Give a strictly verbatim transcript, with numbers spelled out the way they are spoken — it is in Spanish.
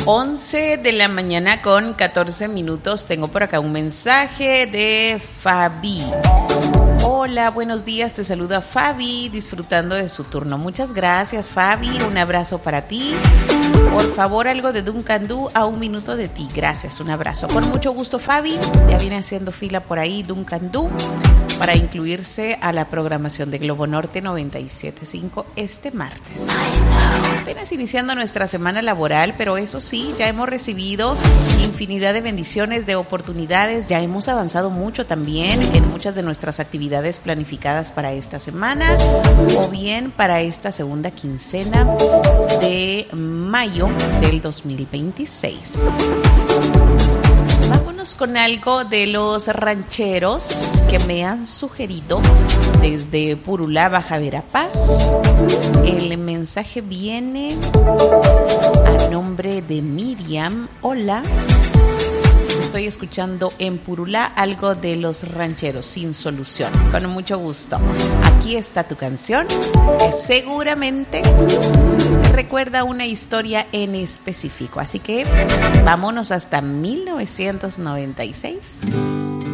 once de la mañana con catorce minutos. Tengo por acá un mensaje de Fabi. Hola, buenos días, te saluda Fabi, disfrutando de su turno. Muchas gracias, Fabi, un abrazo para ti. Por favor, algo de Duncan Du a un minuto de ti. Gracias, un abrazo. Con mucho gusto, Fabi. Ya viene haciendo fila por ahí Duncan Du para incluirse a la programación de Globo Norte noventa y siete punto cinco este martes. Apenas iniciando nuestra semana laboral, pero eso sí, ya hemos recibido infinidad de bendiciones, de oportunidades. Ya hemos avanzado mucho también en muchas de nuestras actividades planificadas para esta semana o bien para esta segunda quincena de mayo del dos mil veintiséis. Vámonos con algo de los rancheros que me han sugerido desde Purulá, Baja Verapaz. El mensaje viene a nombre de Miriam. Hola. Estoy escuchando en Purulá algo de los rancheros sin solución. Con mucho gusto. Aquí está tu canción, que seguramente recuerda una historia en específico. Así que vámonos hasta mil novecientos noventa y seis.